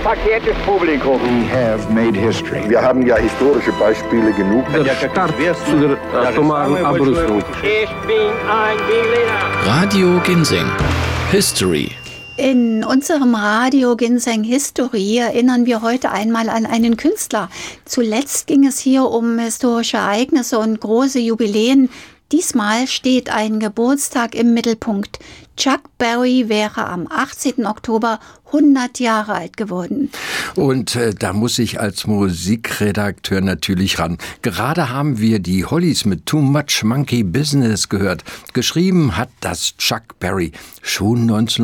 verehrtes Publikum. We have made history. Wir haben ja historische Beispiele genug. Der Start zu der atomaren Abrüstung. Ich bin ein Berliner. Radio Ginseng. History. In unserem Radio Ginseng History erinnern wir heute einmal an einen Künstler. Zuletzt ging es hier um historische Ereignisse und große Jubiläen. Diesmal steht ein Geburtstag im Mittelpunkt. Chuck Berry wäre am 18. Oktober 100 Jahre alt geworden. Und da muss ich als Musikredakteur natürlich ran. Gerade haben wir die Hollies mit Too Much Monkey Business gehört. Geschrieben hat das Chuck Berry schon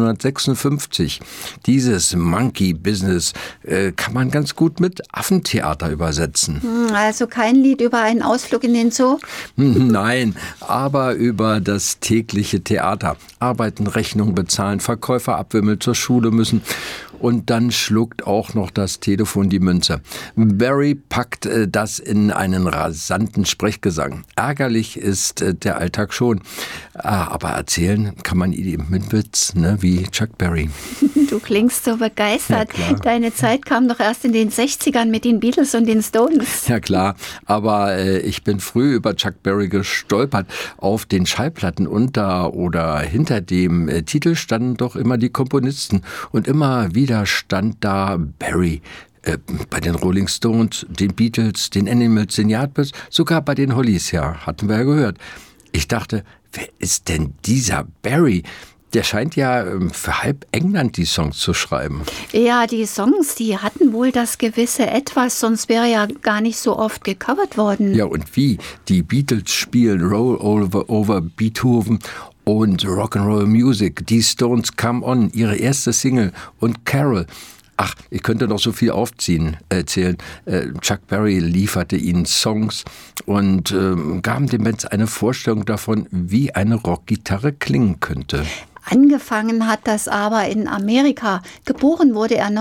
1956. Dieses Monkey Business kann man ganz gut mit Affentheater übersetzen. Also kein Lied über einen Ausflug in den Zoo? Nein, aber über das tägliche Theater. Arbeiten, Rechnung bezahlen, Verkäufer abwimmeln, zur Schule müssen. Und dann schluckt auch noch das Telefon die Münze. Berry packt das in einen rasanten Sprechgesang. Ärgerlich ist der Alltag schon. Aber erzählen kann man ihm mit Witz, ne, wie Chuck Berry. Du klingst so begeistert. Ja, deine Zeit kam doch erst in den 60ern mit den Beatles und den Stones. Ja klar, aber ich bin früh über Chuck Berry gestolpert. Auf den Schallplatten unter oder hinter dem Titel standen doch immer die Komponisten. Und immer wieder stand da Berry. Bei den Rolling Stones, den Beatles, den Animals, den Yardbirds, sogar bei den Hollies, ja, hatten wir ja gehört. Ich dachte, wer ist denn dieser Berry? Der scheint ja für halb England die Songs zu schreiben. Ja, die Songs, die hatten wohl das gewisse Etwas, sonst wäre ja gar nicht so oft gecovert worden. Ja, und wie? Die Beatles spielen Roll over Beethoven und Rock'n'Roll Music, die Stones Come On, ihre erste Single und Carol. Ach, ich könnte noch so viel erzählen. Chuck Berry lieferte ihnen Songs und gaben den Bands eine Vorstellung davon, wie eine Rockgitarre klingen könnte. Angefangen hat das aber in Amerika. Geboren wurde er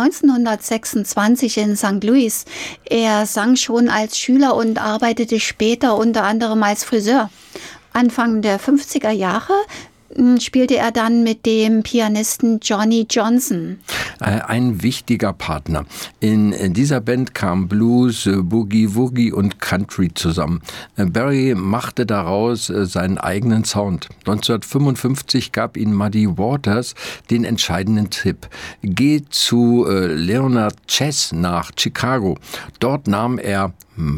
1926 in St. Louis. Er sang schon als Schüler und arbeitete später unter anderem als Friseur. Anfang der 50er Jahre spielte er dann mit dem Pianisten Johnny Johnson. Ein wichtiger Partner. In dieser Band kam Blues, Boogie Woogie und Country zusammen. Berry machte daraus seinen eigenen Sound. 1955 gab ihn Muddy Waters den entscheidenden Tipp. Geh zu Leonard Chess nach Chicago. Dort nahm er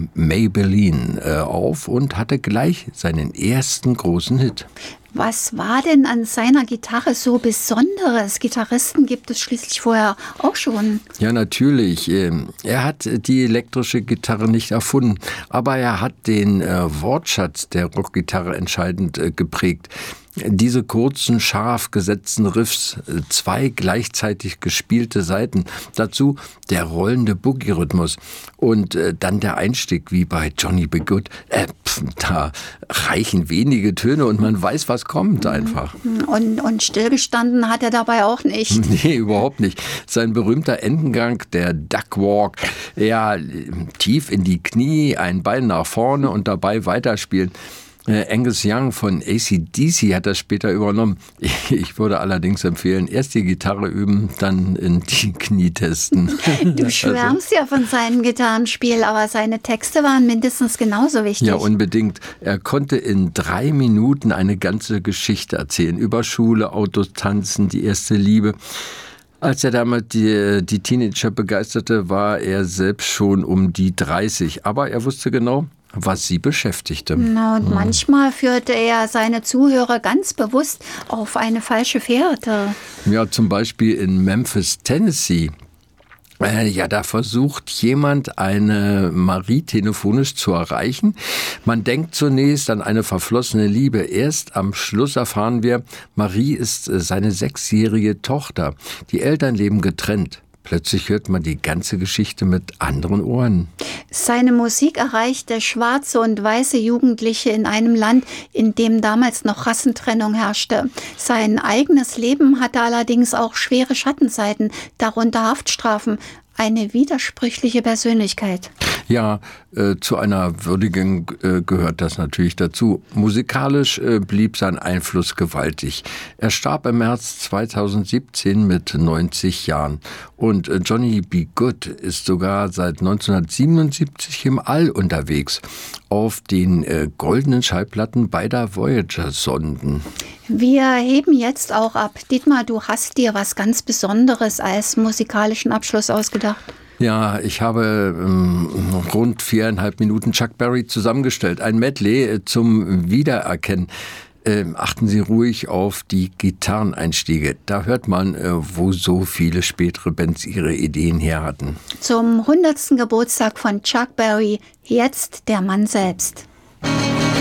Maybelline auf und hatte gleich seinen ersten großen Hit. Was war denn an seiner Gitarre so Besonderes? Gitarristen gibt es schließlich vorher auch schon. Ja, natürlich. Er hat die elektrische Gitarre nicht erfunden, aber er hat den Wortschatz der Rockgitarre entscheidend geprägt. Diese kurzen, scharf gesetzten Riffs, 2 gleichzeitig gespielte Saiten, dazu der rollende Boogie-Rhythmus und dann der Einstieg wie bei Johnny B. Good. Da reichen wenige Töne und man weiß, was kommt einfach. Und stillgestanden hat er dabei auch nicht. Nee, überhaupt nicht. Sein berühmter Endengang, der Duckwalk, ja, tief in die Knie, ein Bein nach vorne und dabei weiterspielen. Angus Young von AC/DC hat das später übernommen. Ich würde allerdings empfehlen, erst die Gitarre üben, dann in die Knie testen. Du schwärmst ja von seinem Gitarrenspiel, aber seine Texte waren mindestens genauso wichtig. Ja, unbedingt. Er konnte in 3 Minuten eine ganze Geschichte erzählen. Über Schule, Autos, Tanzen, die erste Liebe. Als er damals die Teenager begeisterte, war er selbst schon um die 30. Aber er wusste genau, was sie beschäftigte. Na, und manchmal führte er seine Zuhörer ganz bewusst auf eine falsche Fährte. Ja, zum Beispiel in Memphis, Tennessee. Ja, da versucht jemand, eine Marie telefonisch zu erreichen. Man denkt zunächst an eine verflossene Liebe. Erst am Schluss erfahren wir, Marie ist seine 6-jährige Tochter. Die Eltern leben getrennt. Plötzlich hört man die ganze Geschichte mit anderen Ohren. Seine Musik erreichte schwarze und weiße Jugendliche in einem Land, in dem damals noch Rassentrennung herrschte. Sein eigenes Leben hatte allerdings auch schwere Schattenseiten, darunter Haftstrafen. Eine widersprüchliche Persönlichkeit. Ja, zu einer Würdigung gehört das natürlich dazu. Musikalisch blieb sein Einfluss gewaltig. Er starb im März 2017 mit 90 Jahren. Und Johnny B. Goode ist sogar seit 1977 im All unterwegs, auf den goldenen Schallplatten beider Voyager-Sonden. Wir heben jetzt auch ab. Dietmar, du hast dir was ganz Besonderes als musikalischen Abschluss ausgedacht. Ja, ich habe rund 4,5 Minuten Chuck Berry zusammengestellt. Ein Medley zum Wiedererkennen. Achten Sie ruhig auf die Gitarreneinstiege. Da hört man, wo so viele spätere Bands ihre Ideen her hatten. Zum 100. Geburtstag von Chuck Berry, jetzt der Mann selbst.